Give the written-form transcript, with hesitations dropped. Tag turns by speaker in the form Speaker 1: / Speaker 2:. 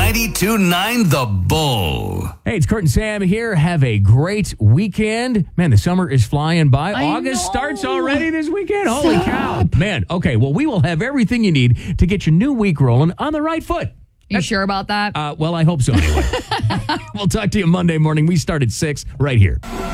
Speaker 1: 92.9 The Bull.
Speaker 2: Hey, it's Kurt and Sam here. Have a great weekend. Man, the summer is flying by. August starts already this weekend. Holy cow. Man, okay, well, we will have everything you need to get your new week rolling on the right foot.
Speaker 3: You sure about that?
Speaker 2: Well, I hope so anyway. We'll talk to you Monday morning. We start at 6 right here.